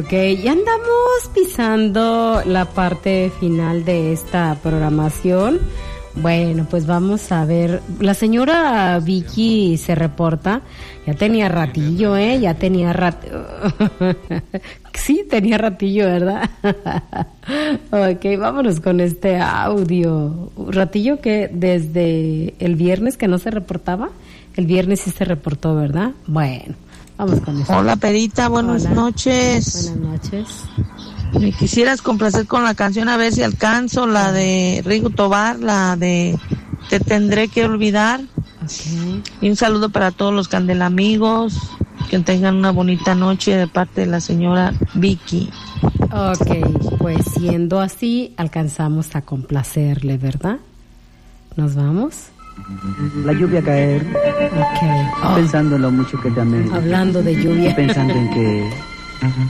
Ok, ya andamos pisando la parte final de esta programación. Bueno, pues vamos a ver. La señora Vicky se reporta. Ya tenía ratillo, ya tenía Sí, tenía ratillo, ¿verdad? Ok, vámonos con este audio. Ratillo que desde el viernes que no se reportaba. El viernes sí se reportó, ¿verdad? Bueno, vamos con eso. Hola, Perita, buenas noches. Buenas noches. Me quisieras complacer con la canción a ver si alcanzo, la de Rigo Tobar, la de Te tendré que olvidar. Okay. Y un saludo para todos los candelamigos, que tengan una bonita noche de parte de la señora Vicky. Ok, pues siendo así, alcanzamos a complacerle, ¿verdad? ¿Nos vamos? La lluvia caer. Ok. Pensando en lo mucho que te amé. Hablando de lluvia. Pensando en que